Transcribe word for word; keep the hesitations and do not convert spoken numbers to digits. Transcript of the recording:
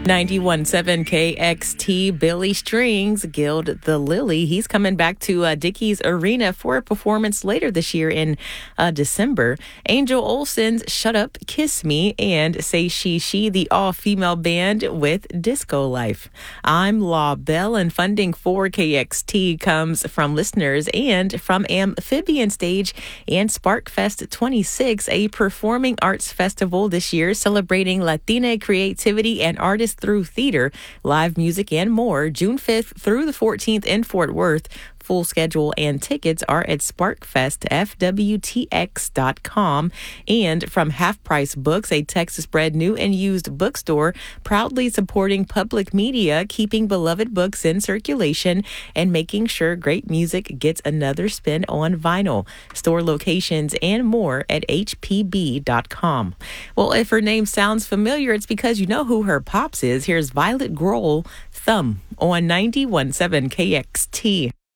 ninety-one point seven K X T, Billy Strings, Gild the Lily. He's coming back to uh, Dickies Arena for a performance later this year in uh, December. Angel Olsen's Shut Up, Kiss Me, and Say She She, the all-female band with Disco Life. I'm Law Bell, and funding for K X T comes from listeners and from Amphibian Stage and SparkFest twenty-six, a performing arts festival this year celebrating Latina creativity and artists through theater, live music, and more, June fifth through the fourteenth in Fort Worth. Full schedule and tickets are at sparkfest f w t x dot com. And from Half Price Books, a Texas-bred new and used bookstore, proudly supporting public media, keeping beloved books in circulation, and making sure great music gets another spin on vinyl. Store locations and more at h p b dot com. Well, if her name sounds familiar, it's because you know who her pops is. Here's Violet Grohl, Thumb, on ninety-one point seven K X T.